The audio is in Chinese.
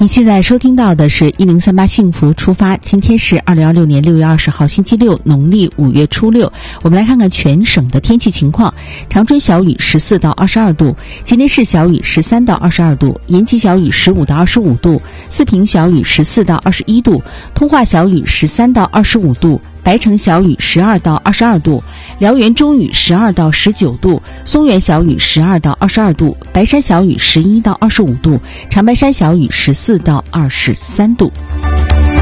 现在收听到的是1038幸福出发，今天是2026年6月20号星期六，农历5月初六。我们来看看全省的天气情况。长春小雨14到22度，吉林市小雨13到22度，延吉小雨15到25度，四平小雨14到21度，通化小雨13到25度，白城小雨12到22度，辽源中雨12到19度，松原小雨12到22度，白山小雨11到25度，长白山小雨14到23度。